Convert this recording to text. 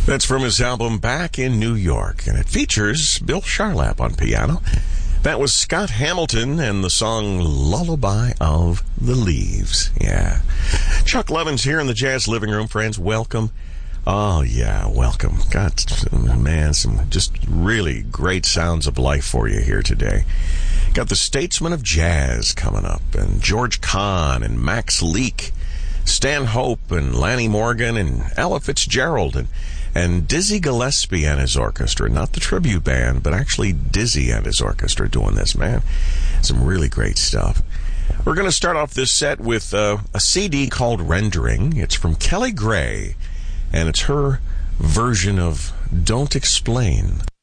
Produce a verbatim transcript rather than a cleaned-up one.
That's from his album Back in New York, and it features Bill Charlap on piano. That was Scott Hamilton and the song Lullaby of the Leaves. Yeah. Chuck Levin's here in the Jazz Living Room, friends. Welcome. Oh, yeah, welcome. Got, man, some just really great sounds of life for you here today. Got the Statesmen of Jazz coming up, and George Kahn and Max Leake, Stan Hope and Lanny Morgan and Ella Fitzgerald and And Dizzy Gillespie and his orchestra. Not the tribute band, but actually Dizzy and his orchestra doing this, man. Some really great stuff. We're going to start off this set with uh, a C D called Rendering. It's from Kelly Gray, and it's her version of Don't Explain.